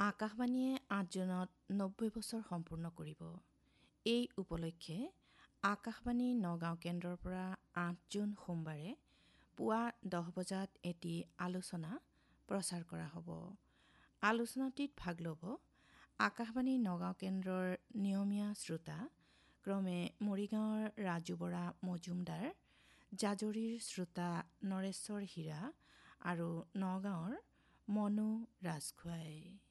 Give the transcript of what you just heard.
আকাশবাণীয়ে ৮ জুনত ৯০ বছৰ সম্পূৰ্ণ কৰিব। এই উপলক্ষে আকাশবাণী নগাঁও কেন্দ্ৰৰ পৰা ৮ জুন সোমবাৰে পুৱা 10 বজাত এটি আলোচনা প্ৰচাৰ কৰা হ'ব। আলোচনাটিত ভাগ ল'ব আকাশবাণী নগাঁও কেন্দ্ৰৰ নিয়মীয়া শ্ৰোতা ক্ৰমে মৰিগাঁৱৰ ৰাজু বৰা মজুমদাৰ, জাজৰিৰ শ্ৰোতা নৰেশ্বৰ হীৰা আৰু নগাঁৱৰ মনু ৰাজখোৱাই।